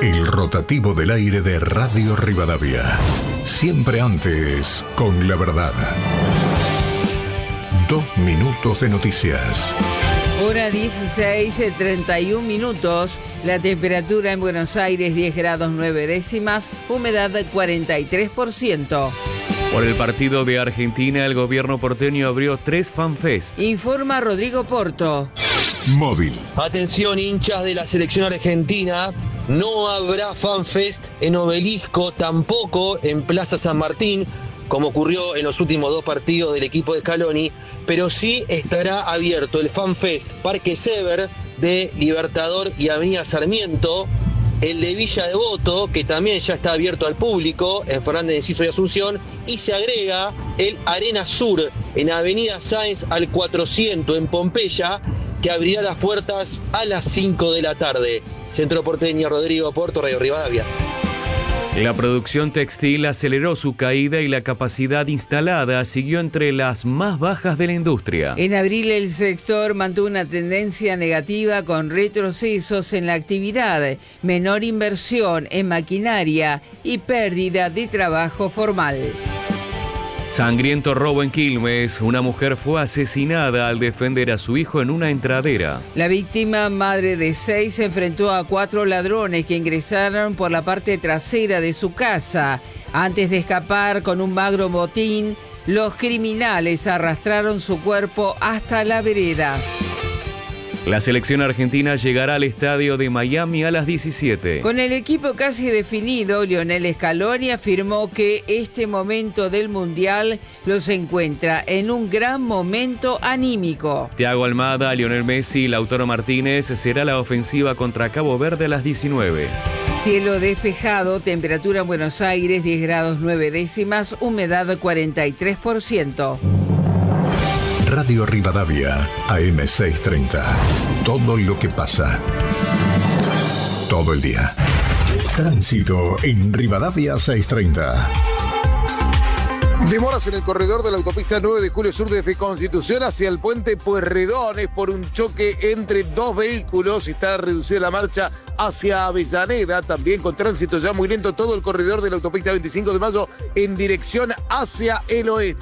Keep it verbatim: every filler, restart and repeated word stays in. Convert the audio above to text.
El rotativo del aire de Radio Rivadavia. Siempre antes, con la verdad. Dos minutos de noticias. Hora dieciséis, treinta y un minutos. La temperatura en Buenos Aires diez grados nueve décimas, humedad cuarenta y tres por ciento. Por el partido de Argentina, el gobierno porteño abrió tres fanfest. Informa Rodrigo Porto. Móvil. Atención, hinchas de la selección argentina. No habrá fanfest en Obelisco, tampoco en Plaza San Martín, como ocurrió en los últimos dos partidos del equipo de Scaloni, pero sí estará abierto el fanfest Parque Sever de Libertador y Avenida Sarmiento, el de Villa Devoto, que también ya está abierto al público, en Fernández de Enciso y Asunción, y se agrega el Arena Sur, en Avenida Sáenz al cuatrocientos, en Pompeya, que abrirá las puertas a las cinco de la tarde. Centro Porteño, Rodrigo Porto, Radio Rivadavia. La producción textil aceleró su caída y la capacidad instalada siguió entre las más bajas de la industria. En abril el sector mantuvo una tendencia negativa con retrocesos en la actividad, menor inversión en maquinaria y pérdida de trabajo formal. Sangriento robo en Quilmes. Una mujer fue asesinada al defender a su hijo en una entradera. La víctima, madre de seis, se enfrentó a cuatro ladrones que ingresaron por la parte trasera de su casa. Antes de escapar con un magro botín, los criminales arrastraron su cuerpo hasta la vereda. La selección argentina llegará al estadio de Miami a las diecisiete. Con el equipo casi definido, Lionel Scaloni afirmó que este momento del Mundial los encuentra en un gran momento anímico. Thiago Almada, Lionel Messi y Lautaro Martínez será la ofensiva contra Cabo Verde a las diecinueve. Cielo despejado, temperatura en Buenos Aires diez grados nueve décimas, humedad cuarenta y tres por ciento. Radio Rivadavia, A M seiscientos treinta. Todo lo que pasa. Todo el día. Tránsito en Rivadavia seiscientos treinta. Demoras en el corredor de la autopista nueve de julio sur desde Constitución hacia el puente Pueyrredón es por un choque entre dos vehículos y está reducida la marcha hacia Avellaneda, también con tránsito ya muy lento todo el corredor de la autopista veinticinco de mayo en dirección hacia el oeste.